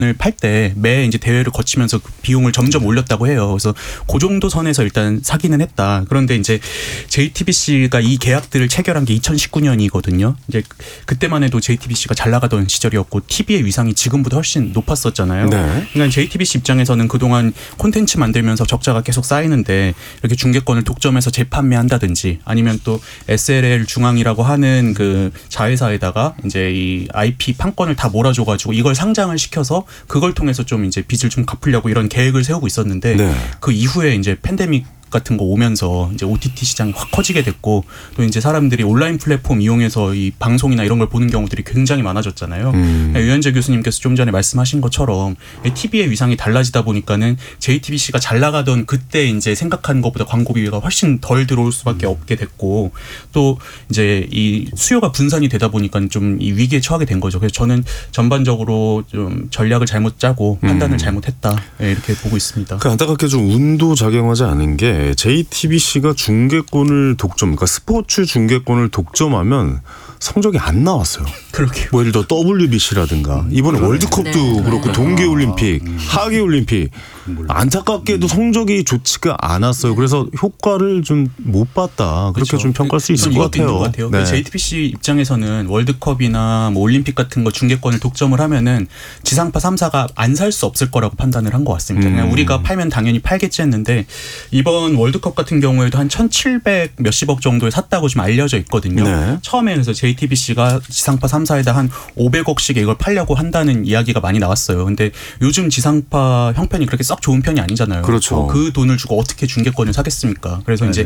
을 팔 때 매 이제 대회를 거치면서 그 비용을 점점 올렸다고 해요. 그래서 그 정도 선에서 일단 사기는 했다. 그런데 이제 JTBC가 이 계약들을 체결한 게 2019년이거든요. 이제 그때만 해도 JTBC가 잘 나가던 시절이었고 TV의 위상이 지금보다 훨씬 높았었잖아요. 네. 그러니까 JTBC 입장에서는 그동안 콘텐츠 만들면서 적자가 계속 쌓이는데 이렇게 중계권을 독점해서 재판매한다든지 아니면 또 SLL 중앙이라고 하는 그 자회사에다가 이제 이 IP 판권을 다 몰아줘가지고 이걸 상장을 시켜서 그걸 통해서 좀 이제 빚을 좀 갚으려고 이런 계획을 세우고 있었는데 네. 그 이후에 이제 팬데믹 같은 거 오면서 이제 OTT 시장이 확 커지게 됐고 또 이제 사람들이 온라인 플랫폼 이용해서 이 방송이나 이런 걸 보는 경우들이 굉장히 많아졌잖아요. 유현재 교수님께서 좀 전에 말씀하신 것처럼 TV의 위상이 달라지다 보니까는 JTBC가 잘 나가던 그때 이제 생각하는 것보다 광고비가 훨씬 덜 들어올 수밖에 없게 됐고 또 이제 이 수요가 분산이 되다 보니까 좀 이 위기에 처하게 된 거죠. 그래서 저는 전반적으로 좀 전략을 잘못 짜고 판단을 잘못했다 이렇게 보고 있습니다. 그 안타깝게 좀 운도 작용하지 않은 게 JTBC가 중계권을 그러니까 스포츠 중계권을 독점하면 성적이 안 나왔어요. 그렇게. 뭐 예를 들어 WBC라든가 이번에 월드컵도 그렇고 동계올림픽, 하계올림픽 안타깝게도 성적이 좋지가 않았어요. 그래서 효과를 좀 못 봤다. 그렇게 좀 평가할 수 있을 것 같아요. 네. JTBC 입장에서는 월드컵이나 뭐 올림픽 같은 거 중계권을 독점을 하면은 지상파 3사가 안 살 수 없을 거라고 판단을 한 것 같습니다. 그냥 우리가 팔면 당연히 팔겠지 했는데 이번 월드컵 같은 경우에도 한 1,700 몇십억 정도에 샀다고 지금 알려져 있거든요. 네. 처음에 그래서 JTBC가 지상파 3사에다 한 500억씩 이걸 팔려고 한다는 이야기가 많이 나왔어요. 근데 요즘 지상파 형편이 그렇게 썩 좋은 편이 아니잖아요. 그렇죠. 그 돈을 주고 어떻게 중계권을 사겠습니까? 그래서 이제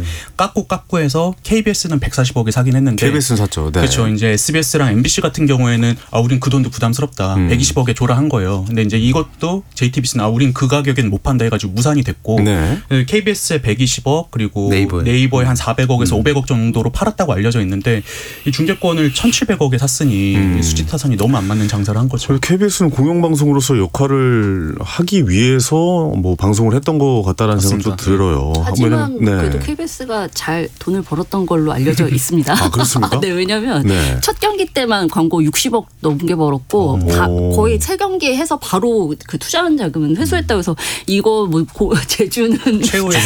깎고 해서 KBS는 140억에 사긴 했는데 KBS는 샀죠. 네. 그렇죠. 이제 SBS랑 MBC 같은 경우에는 우린 그 돈도 부담스럽다. 120억에 줘라 한 거예요. 근데 이제 이것도 JTBC는 우린 그 가격에는 못 판다 해가지고 무산이 됐고 네. KBS에 120억 그리고 네이버에 한 400억에서 500억 정도로 팔았다고 알려져 있는데 이 중계권을 1,700억에 샀으니 수지타산이 너무 안 맞는 장사를 한 거죠. KBS는 공영방송으로서 역할을 하기 위해서 뭐 방송을 했던 것 같다라는 생각도 들어요. 하지만 그래도 KBS가 잘 돈을 벌었던 걸로 알려져 있습니다. 아, 그렇습니까? 네, 왜냐하면 첫 경기 때만 광고 60억 넘게 벌었고 다 거의 세 경기 해서 바로 그 투자한 자금은 회수했다고 해서 이거 뭐 제주는 최고의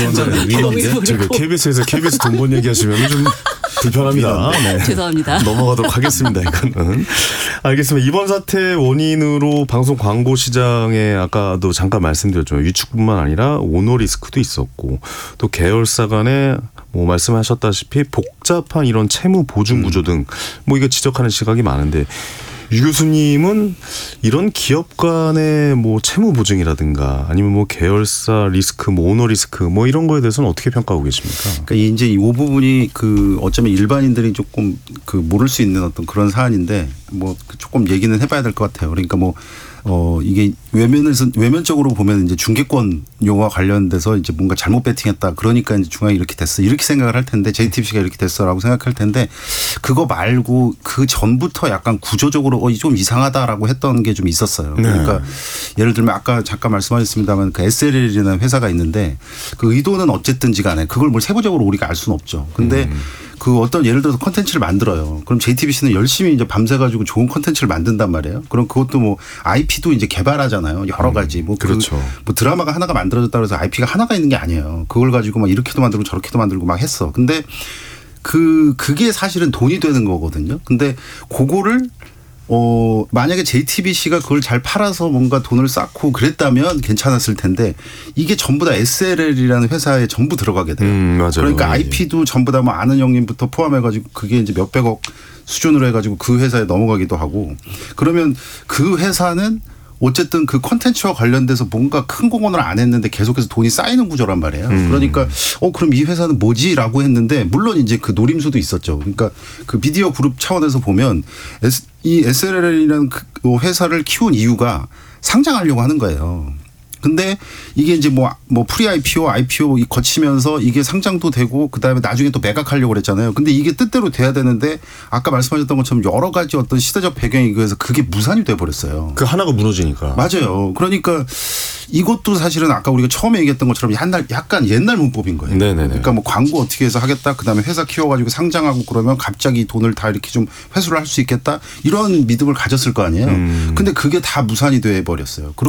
제가 KBS에서 KBS 돈 번 얘기하시면 좀 불편합니다. 네. 죄송합니다. 넘어가도록 하겠습니다. 이거는. 알겠습니다. 이번 사태의 원인으로 방송 광고 시장에 아까도 잠깐 말씀드렸지만 위축뿐만 아니라 오너 리스크도 있었고 또 계열사 간에 뭐 말씀하셨다시피 복잡한 이런 채무 보증 구조 등 뭐 이거 지적하는 시각이 많은데 유 교수님은 이런 기업 간의 뭐 채무 보증이라든가 아니면 뭐 계열사 리스크, 뭐 오너 리스크 뭐 이런 거에 대해서는 어떻게 평가하고 계십니까? 그러니까 이제 이 부분이 그 어쩌면 일반인들이 조금 그 모를 수 있는 어떤 그런 사안인데 뭐 조금 얘기는 해봐야 될 것 같아요. 그러니까 뭐 이게 외면적으로 보면 이제 중계권료와 관련돼서 이제 뭔가 잘못 배팅했다. 그러니까 이제 중앙이 이렇게 됐어. 이렇게 생각을 할 텐데 JTBC가 이렇게 됐어라고 생각할 텐데 그거 말고 그 전부터 약간 구조적으로 좀 이상하다라고 했던 게 좀 있었어요. 그러니까 예를 들면 아까 잠깐 말씀하셨습니다만 그 SLL이라는 회사가 있는데 그 의도는 어쨌든지 간에 그걸 뭘 세부적으로 우리가 알 수는 없죠. 근데 그 어떤 예를 들어서 콘텐츠를 만들어요. 그럼 JTBC는 열심히 이제 밤새가지고 좋은 콘텐츠를 만든단 말이에요. 그럼 그것도 뭐 IP도 이제 개발하잖아요. 여러 가지. 뭐 그렇죠. 뭐 드라마가 하나가 만들어졌다고 해서 IP가 하나가 있는 게 아니에요. 그걸 가지고 막 이렇게도 만들고 저렇게도 만들고 막 했어. 근데 그게 사실은 돈이 되는 거거든요. 근데 그거를 만약에 JTBC가 그걸 잘 팔아서 뭔가 돈을 쌓고 그랬다면 괜찮았을 텐데 이게 전부 다 SLL이라는 회사에 전부 들어가게 돼요. 맞아요. 그러니까 IP도 전부 다 뭐 아는 형님부터 포함해가지고 그게 이제 몇백억 수준으로 해가지고 그 회사에 넘어가기도 하고 그러면 그 회사는 어쨌든 그 콘텐츠와 관련돼서 뭔가 큰 공헌을 안 했는데 계속해서 돈이 쌓이는 구조란 말이에요. 그러니까 그럼 이 회사는 뭐지라고 했는데 물론 이제 그 노림수도 있었죠. 그러니까 그 미디어 그룹 차원에서 보면 이 SLL이라는 그 회사를 키운 이유가 상장하려고 하는 거예요. 근데 이게 이제 뭐 프리 IPO 거치면서 이게 상장도 되고 그다음에 나중에 또 매각하려고 그랬잖아요. 근데 이게 뜻대로 돼야 되는데 아까 말씀하셨던 것처럼 여러 가지 어떤 시대적 배경에 의해서 그게 무산이 돼 버렸어요. 그 하나가 무너지니까. 맞아요. 그러니까 이것도 사실은 아까 우리가 처음에 얘기했던 것처럼 약간 옛날 문법인 거예요. 네네네. 그러니까 뭐 광고 어떻게 해서 하겠다. 그다음에 회사 키워가지고 상장하고 그러면 갑자기 돈을 다 이렇게 좀 회수를 할 수 있겠다. 이런 믿음을 가졌을 거 아니에요. 근데 그게 다 무산이 돼 버렸어요.